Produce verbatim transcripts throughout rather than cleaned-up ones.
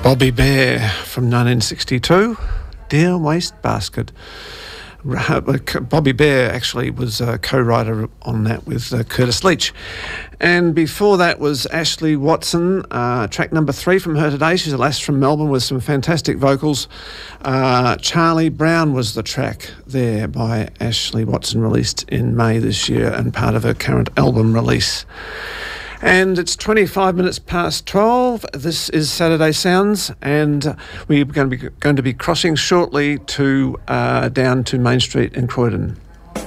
Bobby Bear from nineteen sixty-two, Dear Wastebasket. Bobby Bear actually was a co-writer on that with uh, Curtis Leach. And before that was Ashley Watson, uh, track number three from her today. She's a lass from Melbourne with some fantastic vocals. Uh, Charlie Brown was the track there by Ashley Watson, released in May this year and part of her current album release. And it's twenty-five minutes past twelve. This is Saturday Sounds, and we're going to be going to be crossing shortly to uh, down to Main Street in Croydon.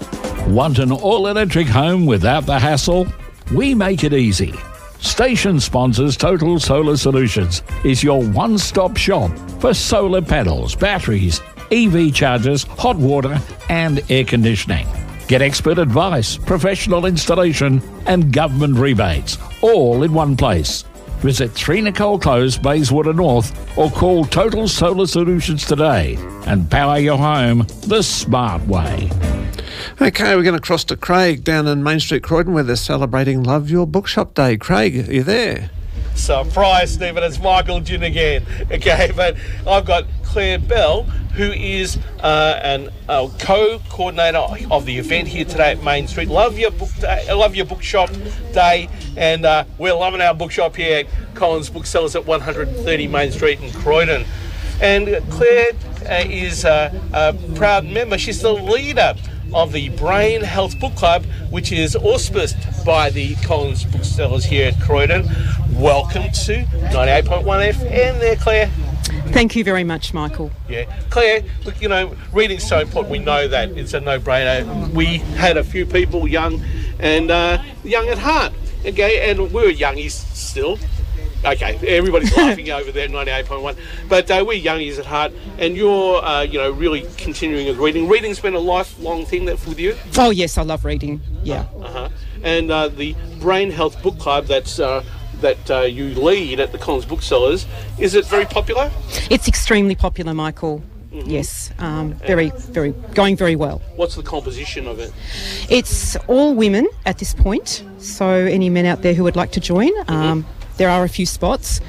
Want an all-electric home without the hassle? We make it easy. Station sponsors Total Solar Solutions is your one-stop shop for solar panels, batteries, E V chargers, hot water, and air conditioning. Get expert advice, professional installation, and government rebates, all in one place. Visit three Nicole Close, Bayswater North, or call Total Solar Solutions today and power your home the smart way. Okay, we're going to cross to Craig down in Main Street, Croydon, where they're celebrating Love Your Bookshop Day. Craig, are you there? Surprise, Stephen, it's Michael Gin again. Okay, but I've got Claire Bell, who is uh, an uh, co-coordinator of the event here today at Main Street. Love your book day, love your bookshop day, and uh, we're loving our bookshop here at Collins Booksellers at one thirty Main Street in Croydon. And Claire uh, is uh, a proud member. She's the leader of the Brain Health Book Club, which is auspiced by the Collins Booksellers here at Croydon. Welcome to ninety-eight point one F M there, Claire. Thank you very much, Michael. Yeah, Claire, look, you know, reading's so important. We know that. It's a no-brainer. We had a few people young and uh, young at heart, okay, and we were youngies still. Okay, everybody's laughing over there at ninety-eight point one, but uh, we're youngies at heart, and you're, uh, you know, really continuing with reading. Reading's been a lifelong thing that with you? Oh, yes, I love reading, yeah. Uh-huh. And uh, the Brain Health Book Club that's... Uh, that uh, you lead at the Collins Booksellers, is it very popular? It's extremely popular, Michael. Mm-hmm. Yes, um, very, very, going very well. What's the composition of it? It's all women at this point, so any men out there who would like to join, um, mm-hmm. there are a few spots.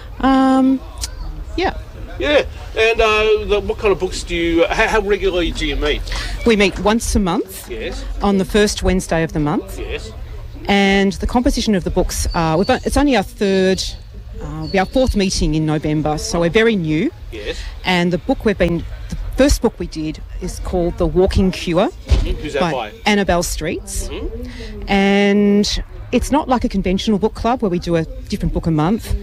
Um, yeah. Yeah, and uh, the, what kind of books do you, how, how regularly do you meet? We meet once a month. Yes. On the first Wednesday of the month. Yes. And the composition of the books, uh, we've, it's only our third, uh, our fourth meeting in November, so we're very new. Yes. And the book we've been, the first book we did is called The Walking Cure. Mm-hmm. Who's that by? by? Annabelle Streets. Mm-hmm. And it's not like a conventional book club where we do a different book a month.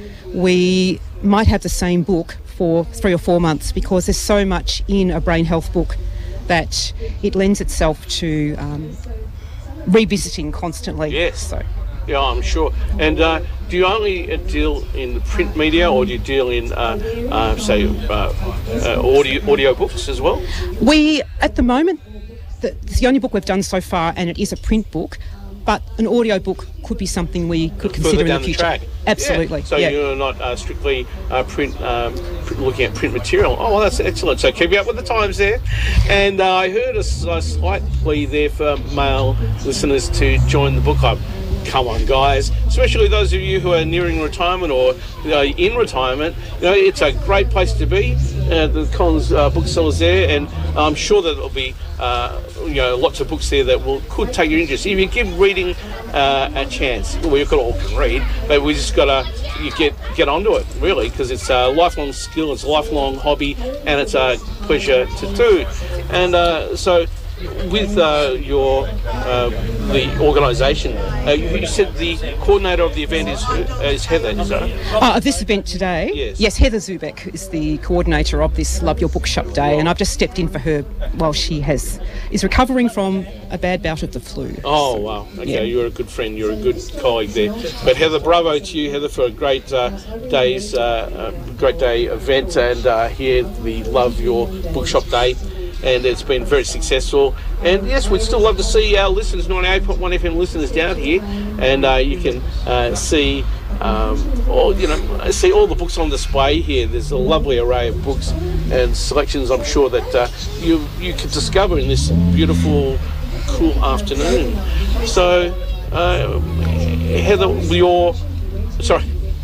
We might have the same book for three or four months because there's so much in a brain health book that it lends itself to... Um, revisiting constantly. Yes. So. Yeah, I'm sure. And uh, do you only uh, deal in the print media, or do you deal in, uh, uh, say, uh, uh, audio audio books as well? We, at the moment, the, it's the only book we've done so far, and it is a print book. But an audio book could be something we could consider in the future. Track. Absolutely. Yeah. So yeah. you're not uh, strictly uh, print, um, print, looking at print material. Oh, well, that's excellent. So keep up with the times there. And uh, I heard a, a slight plea there for male listeners to join the book club. Come on, guys, especially those of you who are nearing retirement or you know, in retirement. You know, it's a great place to be. Uh, the Collins uh, Booksellers there, and I'm sure that there'll be uh, you know lots of books there that will could take your interest. If you give reading uh, a chance, well, you could all can read, but we just gotta you get get onto it really because it's a lifelong skill, it's a lifelong hobby, and it's a pleasure to do. And uh, so. With uh, your uh, the organisation, uh, you, you said the coordinator of the event is uh, is Heather, is that? Oh, of this event today? Yes. Yes, Heather Zubek is the coordinator of this Love Your Bookshop Day, and I've just stepped in for her while she has is recovering from a bad bout of the flu. Oh, so, wow. Okay, yeah. You're a good friend, you're a good colleague there. But Heather, bravo to you, Heather, for a great uh, day's, uh, uh, great day event, and uh, here the Love Your Bookshop Day. And it's been very successful. And yes, we'd still love to see our listeners, ninety-eight point one F M listeners down here, and uh, you can uh, see, um, all you know, see all the books on display here. There's a lovely array of books and selections. I'm sure that uh, you you can discover in this beautiful, cool afternoon. So, uh, Heather, your sorry.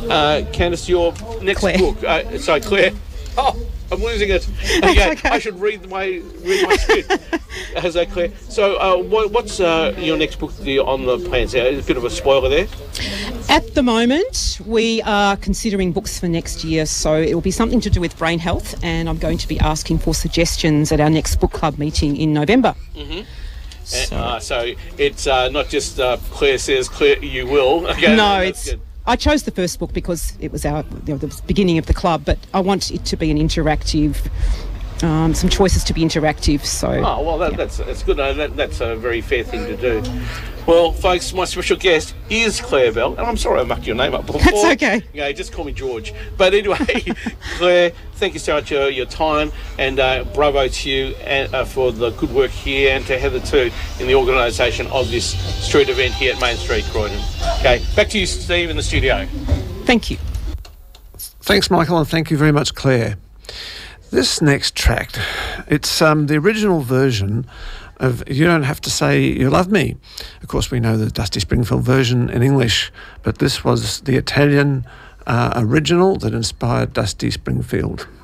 uh, Candice, your next Claire. book. Uh, sorry, Claire. Oh, I'm losing it. Okay, okay. I should read my read my script. How's that, Claire? So, uh, what, what's uh, your next book on the plans? There, a bit of a spoiler there. At the moment, we are considering books for next year, so it will be something to do with brain health, and I'm going to be asking for suggestions at our next book club meeting in November. Mm-hmm. So, uh, so it's uh, not just uh, Claire says, Claire, you will. Okay, no, that's it's. good. I chose the first book because it was our, you know, the beginning of the club, but I want it to be an interactive, um, some choices to be interactive. So, oh well, that, yeah. that's that's good. Uh, that, that's a very fair thing to do. Well, folks, my special guest is Claire Bell, and I'm sorry I mucked your name up before. That's okay. Yeah, just call me George. But anyway, Claire, thank you so much for your time, and uh, bravo to you and, uh, for the good work here, and to Heather too in the organisation of this street event here at Main Street, Croydon. Okay, back to you, Steve, in the studio. Thank you. Thanks, Michael, and thank you very much, Claire. This next track, it's um, the original version of You Don't Have to Say You Love Me. Of course, we know the Dusty Springfield version in English, but this was the Italian uh, original that inspired Dusty Springfield.